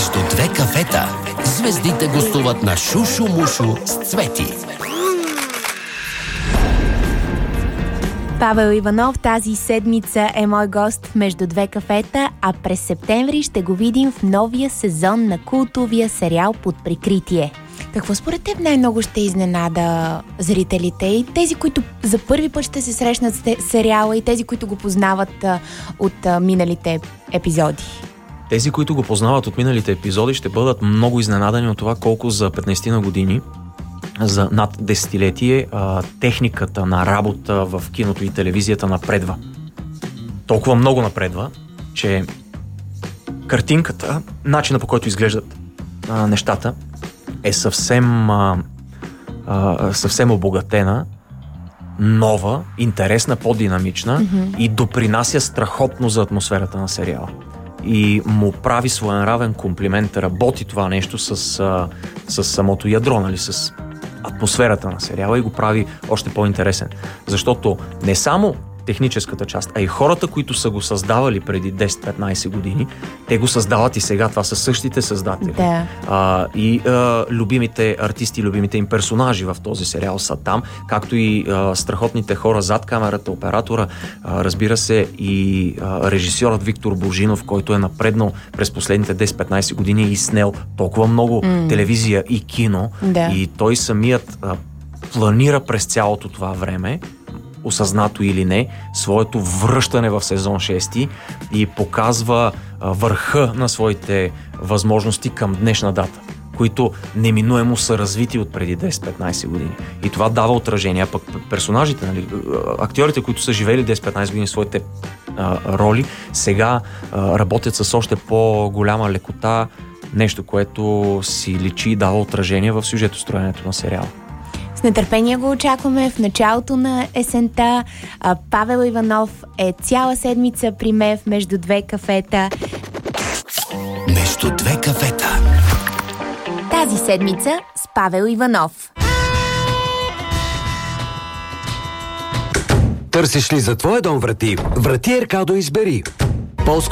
Между две кафета звездите гостуват на Шушо Мушо с Цвети. Павел Иванов тази седмица е мой гост в Между две кафета, а през септември ще го видим в новия сезон на култовия сериал Под прикритие. Какво според теб най-много ще изненада зрителите и тези, които за първи път ще се срещнат с сериала и тези, които го познават от миналите епизоди? Тези, които го познават от миналите епизоди, ще бъдат много изненадани от това колко за 15 на години, за над десетилетие, техниката на работа в киното и телевизията напредва. Толкова много напредва, че картинката, начина по който изглеждат нещата е съвсем обогатена, нова, интересна, по-динамична и допринася страхотно за атмосферата на сериала. И му прави своенравен комплимент, работи това нещо с самото ядро, нали, с атмосферата на сериала и го прави още по-интересен. Защото не само техническата част, а и хората, които са го създавали преди 10-15 години, те го създават и сега. Това са същите създатели. Да. Любимите артисти, любимите им персонажи в този сериал са там, както и страхотните хора зад камерата, оператора, разбира се, и режисьорът Виктор Божинов, който е напреднал през последните 10-15 години и снел толкова много телевизия и кино. Да. И той самият планира през цялото това време, осъзнато или не, своето връщане в сезон 6 и показва върха на своите възможности към днешна дата, които неминуемо са развити от преди 10-15 години. И това дава отражение. А пък персонажите, нали, актьорите, които са живели 10-15 години в своите роли, сега работят с още по-голяма лекота, нещо, което си личи и дава отражение в сюжетостроенето на сериала. С нетърпение го очакваме в началото на есента. Павел Иванов е цяла седмица при мен в Между две кафета. Между две кафета. Тази седмица с Павел Иванов. Търсиш ли за твоя дом врати? Врати Еркадо избери.